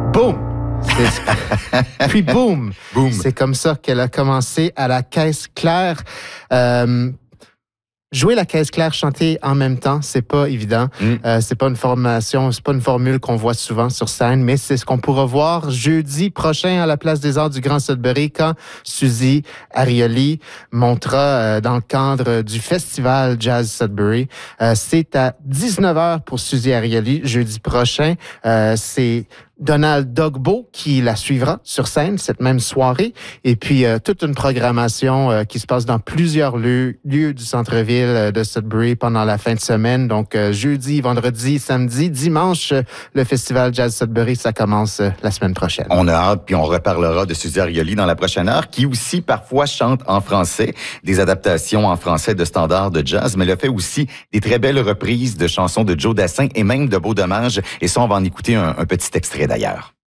Boum! Puis boum! Boum! C'est comme ça qu'elle a commencé à la Caisse Claire. Jouer la Caisse Claire, chanter en même temps, c'est pas évident. C'est pas une formation, c'est pas une formule qu'on voit souvent sur scène, mais c'est ce qu'on pourra voir jeudi prochain à la Place des Arts du Grand Sudbury quand Suzy Arioli montera dans le cadre du Festival Jazz Sudbury. C'est à 19h pour Suzy Arioli jeudi prochain. C'est Donald Dogbo qui la suivra sur scène cette même soirée. Et puis, toute une programmation qui se passe dans plusieurs lieux du centre-ville de Sudbury pendant la fin de semaine. Donc, jeudi, vendredi, samedi, dimanche, le Festival Jazz Sudbury, ça commence la semaine prochaine. On a hâte, puis on reparlera de Suzy Arioli dans la prochaine heure, qui aussi parfois chante en français, des adaptations en français de standards de jazz, mais elle a fait aussi des très belles reprises de chansons de Joe Dassin et même de Beau Dommage. Et ça, on va en écouter un petit extrait d'ailleurs.